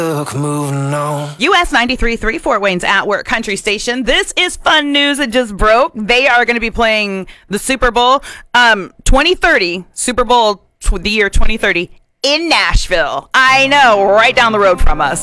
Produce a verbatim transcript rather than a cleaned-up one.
Look, moving on. U S ninety-three point three, Fort Wayne's At Work Country Station. This is fun news that just broke. They are going to be playing the Super Bowl um, twenty thirty, Super Bowl tw- the year twenty thirty in Nashville. I know, right down the road from us.